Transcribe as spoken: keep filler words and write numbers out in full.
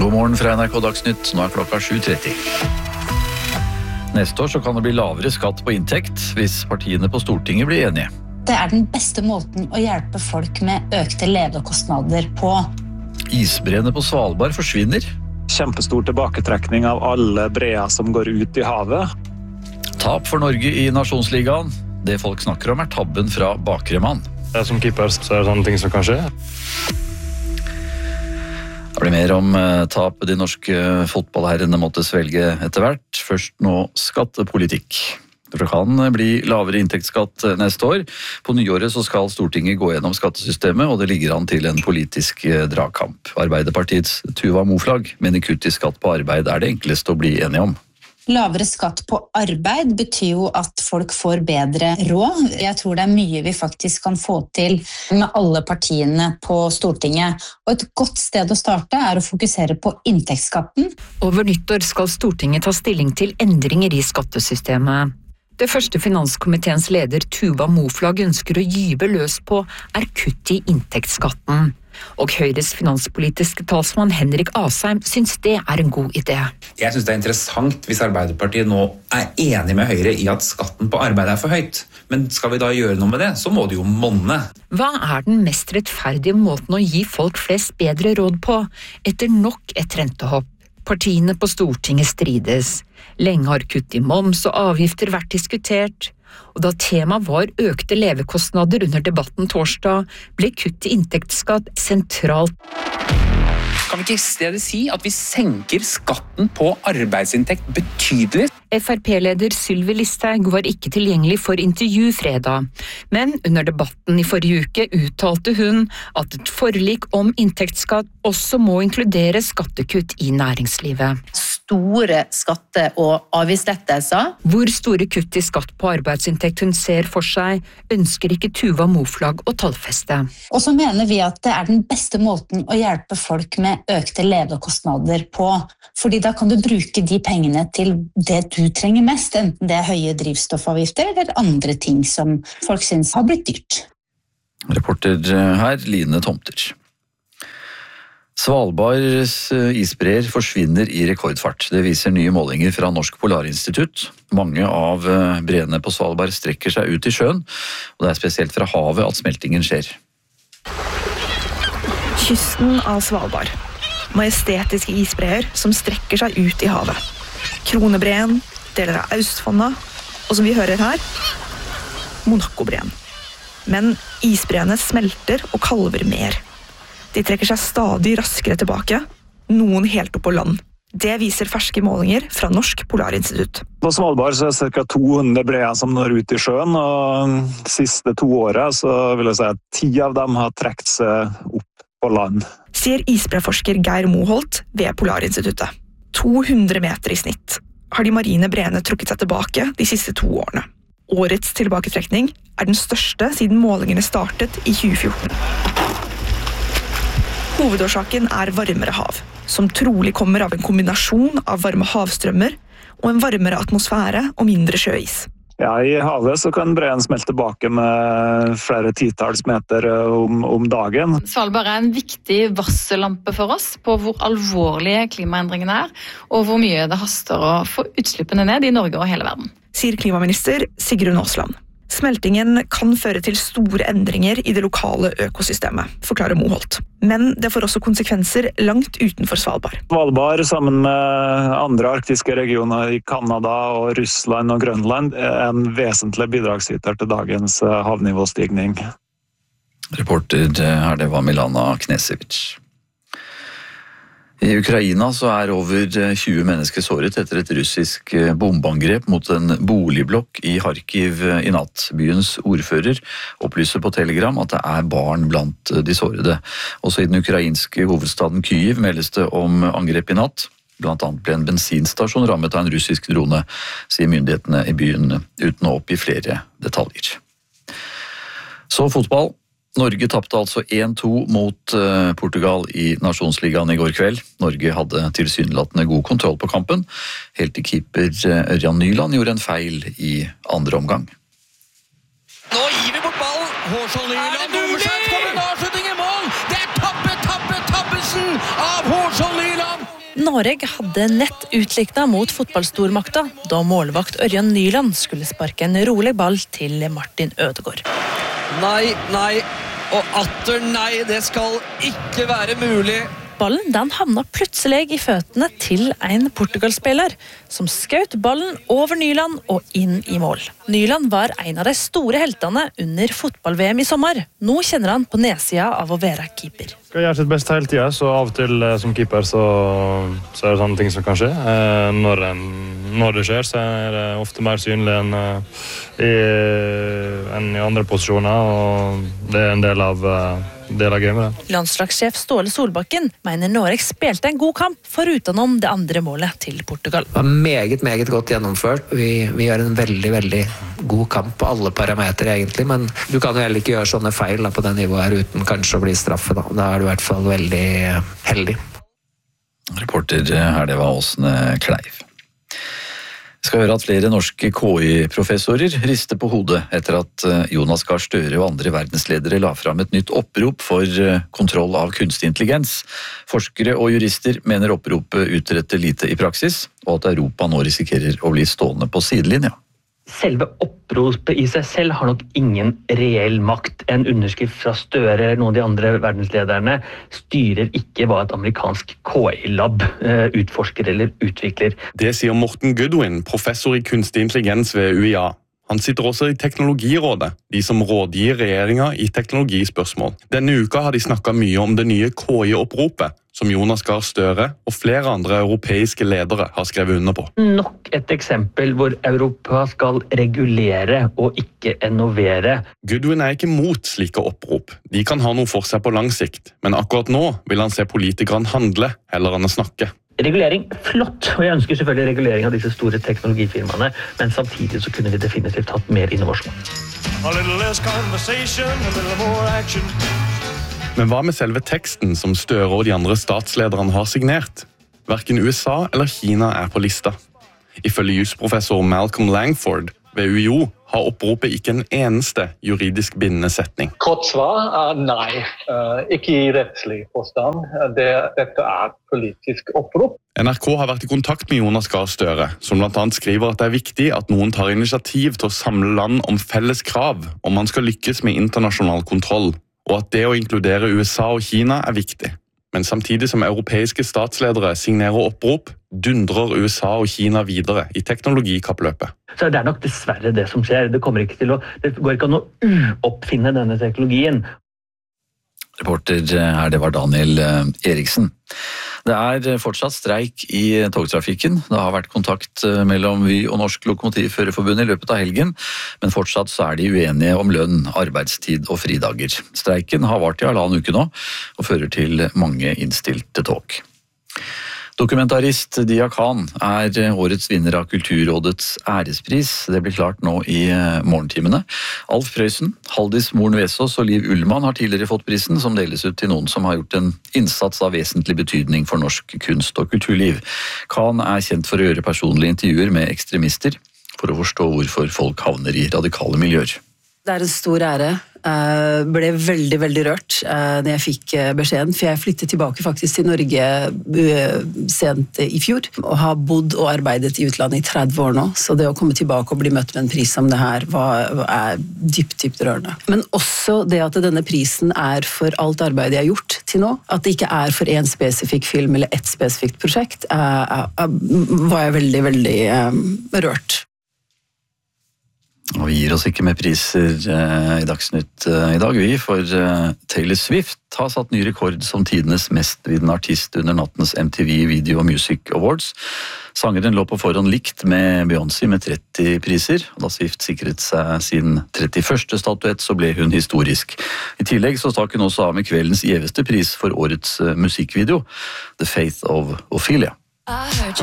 God morgen fra N R K Dagsnytt, nå er klokka sju tretti. Neste år så kan det bli lavere skatt på inntekt hvis partiene på Stortinget blir enige. Det er den beste måten å hjelpe folk med økte levekostnader på. Isbreene på Svalbard forsvinner. Kjempestor tilbaketrekning av alle breer som går ut i havet. Tap for Norge i Nasjonsligaen. Det folk snakker om er tabben fra bakre mann. Som keeper så er det sånne ting som kan skje. Det blir mer om tap de norske fotballherrene måtte svelge etter hvert. Først nå skattepolitikk. Det kan bli lavere inntektsskatt neste år. På nyåret så skal Stortinget gå gjennom skattesystemet, og det ligger an til en politisk dragkamp. Arbeiderpartiets Tuva Moflag mener kutt i skatt på arbeid er det enkleste å bli enige om. Lavere skatt på arbeid betyr jo at folk får bedre råd. Jeg tror det er mye vi faktisk kan få til med alle partiene på Stortinget. Og et godt sted å starte er å fokusere på inntektsskatten. Over nyttår skal Stortinget ta stilling til endringer i skattesystemet. Det første finanskomiteens leder Tuva Moflag ønsker å gyve løs på er kutt i inntektsskatten. Og Høyres finanspolitiske talsmann Henrik Asheim syns det er en god idé. Jeg synes det er interessant hvis Arbeiderpartiet nå er enig med Høyre i at skatten på arbeid er for høyt. Men skal vi da gjøre noe med det, så må det jo monne. Hva er den mest rettferdige måten å gi folk flest bedre råd på, etter nok et rentehopp? Partiene på Stortinget strides. Lenge har kutt i moms og avgifter vært diskutert. Og da temaet var økte levekostnader under debatten torsdag, ble kutt i inntektsskatt sentralt. Kan vi ikke i stedet si at vi senker skatten på arbeidsinntekt betydelig? F R P-leder Sylvi Listhaug var ikke tilgjengelig for intervju fredag, men under debatten i forrige uke uttalte hun at et forlik om inntektsskatt også må inkludere skattekutt i næringslivet. Store skatte- og avgiftslettelser. Hvor store kutt i skatt på arbeidsinntekt hun ser for seg, ønsker ikke Tuva Moflag å tallfeste. Og så mener vi at det er den beste måten å hjelpe folk med økte levekostnader på. Fordi da kan du bruke de pengene til det du trenger mest, enten det er høye drivstoffavgifter eller andre ting som folk synes har blitt dyrt. Reporter her, Line Tomter. Svalbards isbreer forsvinner i rekordfart. Det viser nye målinger fra Norsk Polarinstitutt. Mange av breene på Svalbard strekker seg ut i sjøen, og det er spesielt fra havet at smeltingen skjer. Kysten av Svalbard. Majestetiske isbreer som strekker seg ut i havet. Kronebreen, deler av Austfonna, og som vi hører her, Monaco-breen. Men isbreene smelter og kalver mer. De trekker seg stadig raskere tilbake, noen helt opp på land. Det viser ferske målinger fra Norsk Polarinstitutt. På Svalbard så er det ca. to hundre breer som når ut i sjøen, og de siste to årene så vil jeg si at ti av dem har trekt seg opp på land. Sier isbreforsker Geir Moholt ved Polarinstituttet. to hundre meter i snitt har de marine breene trukket seg tilbake de siste to årene. Årets tilbaketrekning er den største siden målingene startet i tjue fjorten. Hovedårsaken er varmere hav, som trolig kommer av en kombinasjon av varme havstrømmer og en varmere atmosfære og mindre sjøis. Ja, i havet så kan breen smelte tilbake med flere titalls meter om, om dagen. Svalbard er en viktig varsellampe for oss på hvor alvorlige klimaendringene er, og hvor mye det haster å få utslippene ned i Norge og hele verden. Sier klimaminister Sigrun Aasland. Smeltingen kan føre til store endringer i det lokale økosystemet, forklarer Moholt. Men det får også konsekvenser langt utenfor Svalbard. Svalbard sammen med andre arktiske regioner i Kanada og Russland og Grønland er en vesentlig bidragsyter til dagens havnivåstigning. Reporter her, det var Milana Knesevic. I Ukraina så er over tjue mennesker såret etter et russisk bombeangrep mot en boligblokk i Kharkiv i natt. Byens ordfører opplyser på Telegram at det er barn blant de sårede. Også i den ukrainske hovedstaden Kyiv meldes det om angrep i natt. Blant annet ble en bensinstasjon rammet av en russisk drone, sier myndighetene i byen, uten å oppgi flere detaljer. Så fotball. Norge tapte altså en to mot Portugal i Nasjonsligaen i går kveld. Norge hadde tilsynelatende god kontroll på kampen, helt til keeper Ørjan Nyland gjorde en feil i andre omgang. Nå gir vi bort ballen! Hårsson Nyland bommer seg, kommer en avslutning i mål! Det er Tappe, Tappe, Tappelsen av Hårsson Nyland! Norge hadde nett utliknet mot fotballstormakta da målvakt Ørjan Nyland skulle sparke en rolig ball til Martin Ødegaard. Nei, nei, og atter nei, det skal ikke være mulig. Ballen den havna plutselig i føttene til en Portugal-spiller, som skjøt ballen over Nyland og inn i mål. Nyland var en av de store heltene under fotball-V M i sommer. Nå kjenner han på nedsida av å være keeper. Skal gjøre sitt beste hele tiden, så av og til som keeper så, så er det sånne ting som kan skje. Eh, når, en, når det skjer, så er det ofte mer synlig enn, i, enn i andre posisjoner, og det er en del av del av gamet. Landslagssjef Ståle Solbakken mener Norge spilte en god kamp forutenom det andre målet til Portugal. Det var meget, meget godt gjennomført. Vi, vi gjør en veldig, veldig god kamp på alle parametre egentlig, men du kan jo heller ikke gjøre sånne feil da, på det nivået her uten kanskje å bli straffet. Da, da er du i hvert fall veldig heldig. Reporter her, det var Åsne Kleiv. Vi skal høre at flere norske K I-professorer rister på hodet etter at Jonas Gahr Støre og andre verdensledere la fram et nytt opprop for kontroll av kunstig intelligens. Forskere og jurister mener oppropet utretter lite i praksis, og at Europa nå risikerer å bli stående på sidelinja. Selve oppropet i seg selv har nok ingen reell makt. En underskrift fra Støre eller noen av de andre verdenslederne styrer ikke hva et amerikansk K I-lab utforsker eller utvikler. Det sier Morten Goodwin, professor i kunstig intelligens ved U I A. Han sitter også i Teknologirådet, de som rådgir regjeringen i teknologispørsmål. Denne uka har de snakket mye om det nye K I-oppropet, som Jonas Gahr Støre og flere andre europeiske ledere har skrevet under på. Nok et eksempel hvor Europa skal regulere og ikke innovere. Goodwin er ikke mot slike opprop. De kan ha noe for seg på lang sikt, men akkurat nå vil han se politikerne handle heller enn å snakke. Regulering, flott, og jeg ønsker selvfølgelig regulering av disse store teknologifirmaene, men samtidig så kunne vi definitivt hatt mer innovasjon. A little less conversation, a little more action. Men hva med selve teksten som Støre og de andre statslederne har signert? Hverken U S A eller Kina er på lista. Ifølge jusprofessor Malcolm Langford ved U I O har oppropet ikke en eneste juridisk bindende setning. Kort svar er nei, ikke i rettslig forstand. Det, dette er politisk opprop. N R K har vært i kontakt med Jonas Gahr Støre, som blant annet skriver at det er viktig at noen tar initiativ til å samle land om felles krav om man skal lykkes med internasjonal kontroll, og at det å inkludere U S A og Kina er viktig. Men samtidig som europeiske statsledere signerer opprop, dundrer U S A og Kina videre i teknologikappløpet. Så det er nok dessverre det som skjer. Det, kommer ikke til å, det går ikke an å uoppfinne denne teknologien. Reporter her, det var Daniel Eriksen. Det er fortsatt streik i togtrafikken. Det har vært kontakt mellom Vy og Norsk Lokomotivførerforbund i løpet av helgen, men fortsatt så er de uenige om lønn, arbeidstid og fridager. Streiken har vart i halvannen uke nå, og fører til mange innstilte tog. Dokumentarist Dia Khan er årets vinner av Kulturrådets ærespris. Det blir klart nå i morgentimene. Alf Prøysen, Haldis Moren Vesaas og Liv Ullmann har tidligere fått prisen, som deles ut til noen som har gjort en innsats av vesentlig betydning for norsk kunst og kulturliv. Khan er kjent for å gjøre personlige intervjuer med ekstremister, for å forstå hvorfor folk havner i radikale miljøer. Det er en stor ære. Jeg ble veldig, veldig rørt når jeg fikk beskjeden, for jeg flyttet tilbake faktisk til Norge sent i fjor, og har bodd og arbeidet i utlandet i tretti år nå, så det å komme tilbake og bli møtt med en pris som det her var, er dypt, dypt rørende. Men også det at denne prisen er for alt arbeidet jeg har gjort til nå, at det ikke er for en spesifikk film eller et spesifikt prosjekt, var jeg veldig, veldig rørt. Og vi gir oss ikke med priser eh, i Dagsnytt eh, i dag, vi, for eh, Taylor Swift har satt ny rekord som tidenes mestvinnende artist under nattens M T V Video Music Awards. Sangeren lå på forhånd likt med Beyoncé med tretti priser, og da Swift sikret seg sin trettiførste statuett, så ble hun historisk. I tillegg så stakk hun også av med kveldens gjeveste pris for årets uh, musikkvideo, The Faith of Ophelia. I heard